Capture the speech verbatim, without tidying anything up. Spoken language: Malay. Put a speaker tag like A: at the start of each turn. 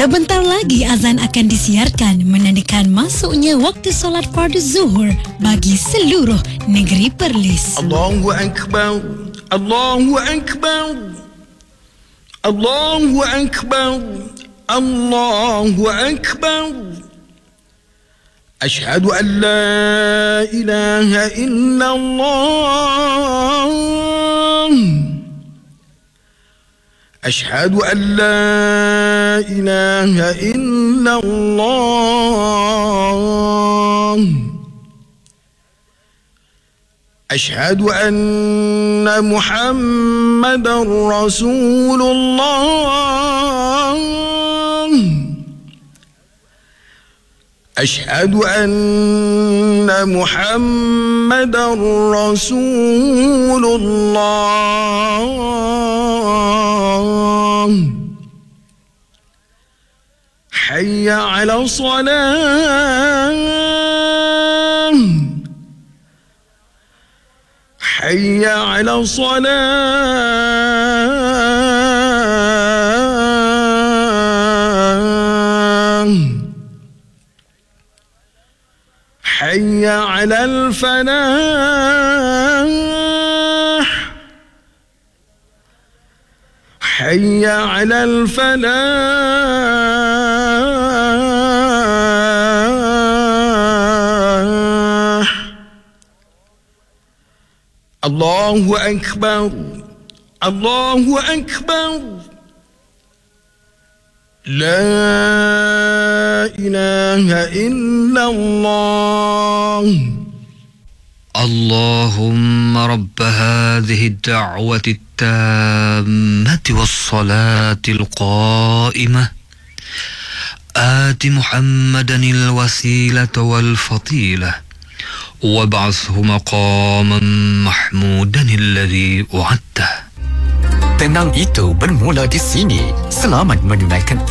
A: Sebentar lagi azan akan disiarkan menandakan masuknya waktu solat fardu zuhur bagi seluruh negeri Perlis.
B: Allahu Akbar, Allahu Akbar, Allahu Akbar, Allahu Akbar. Ashhadu an la ilaha illallah. أشهد أن لا إله إلا الله. أشهد أن محمدا رسول الله. أشهد أن محمدا رسول الله. حي على الصلاة، حي على الصلاة، حي على الفلاح، حي على الفلاح. الله أكبر، الله أكبر. لا إله إلا الله.
C: اللهم رب هذه الدعوة التامة والصلاة القائمة آت محمدا الوسيلة والفضيلة وابعثه مقاما محمودا الذي وعدته.
D: Tenang itu bermula di sini. Selamat menunaikan